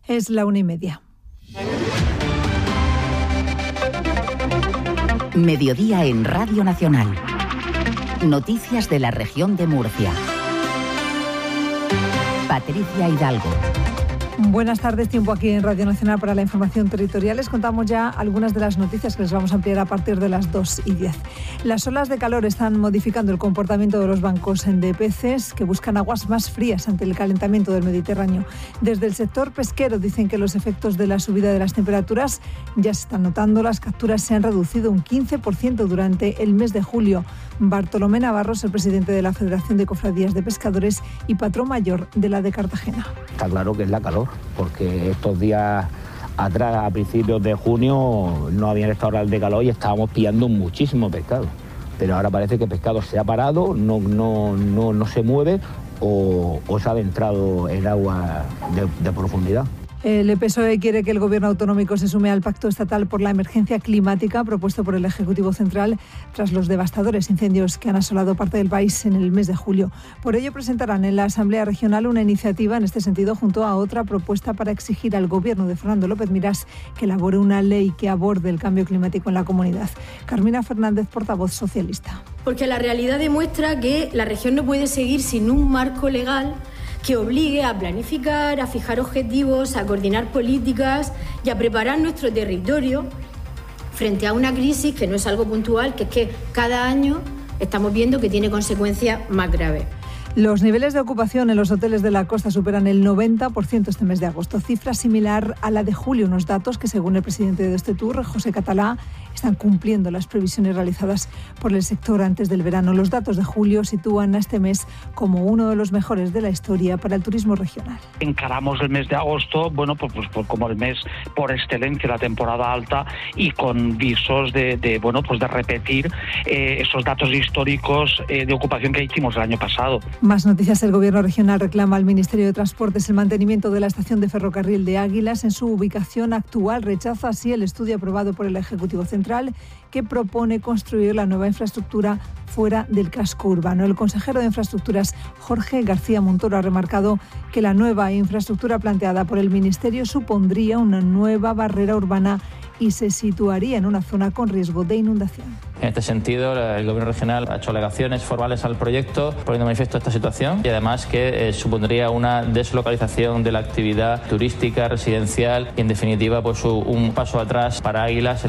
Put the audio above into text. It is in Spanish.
Es la 1:30. Mediodía en Radio Nacional. Noticias de la región de Murcia. Patricia Hidalgo. Buenas tardes, tiempo aquí en Radio Nacional para la información territorial. Les contamos ya algunas de las noticias que les vamos a ampliar a partir de las 2:10. Las olas de calor están modificando el comportamiento de los bancos de peces que buscan aguas más frías ante el calentamiento del Mediterráneo. Desde el sector pesquero dicen que los efectos de la subida de las temperaturas ya se están notando. Las capturas se han reducido un 15% durante el mes de julio. Bartolomé Navarro es el presidente de la Federación de Cofradías de Pescadores y patrón mayor de la de Cartagena. Está claro que es la calor, porque estos días atrás, a principios de junio, no habían estado horas de calor y estábamos pillando muchísimo pescado. Pero ahora parece que el pescado se ha parado, no se mueve o se ha adentrado en agua de profundidad. El PSOE quiere que el Gobierno autonómico se sume al Pacto Estatal por la Emergencia Climática propuesto por el Ejecutivo Central tras los devastadores incendios que han asolado parte del país en el mes de julio. Por ello presentarán en la Asamblea Regional una iniciativa en este sentido junto a otra propuesta para exigir al Gobierno de Fernando López Miras que elabore una ley que aborde el cambio climático en la comunidad. Carmina Fernández, portavoz socialista. Porque la realidad demuestra que la región no puede seguir sin un marco legal que obligue a planificar, a fijar objetivos, a coordinar políticas y a preparar nuestro territorio frente a una crisis que no es algo puntual, que es que cada año estamos viendo que tiene consecuencias más graves. Los niveles de ocupación en los hoteles de la costa superan el 90% este mes de agosto, cifra similar a la de julio, unos datos que, según el presidente de Ostetur, José Catalá, están cumpliendo las previsiones realizadas por el sector antes del verano. Los datos de julio sitúan a este mes como uno de los mejores de la historia para el turismo regional. Encaramos el mes de agosto, pues como el mes por excelencia, la temporada alta, y con visos de repetir esos datos históricos de ocupación que hicimos el año pasado. Más noticias. El Gobierno regional reclama al Ministerio de Transportes el mantenimiento de la estación de ferrocarril de Águilas en su ubicación actual. Rechaza así el estudio aprobado por el Ejecutivo Central que propone construir la nueva infraestructura fuera del casco urbano. El consejero de Infraestructuras, Jorge García Montoro, ha remarcado que la nueva infraestructura planteada por el Ministerio supondría una nueva barrera urbana y se situaría en una zona con riesgo de inundación. En este sentido, el Gobierno regional ha hecho alegaciones formales al proyecto poniendo de manifiesto esta situación y además que supondría una deslocalización de la actividad turística, residencial y en definitiva pues un paso atrás para Águilas.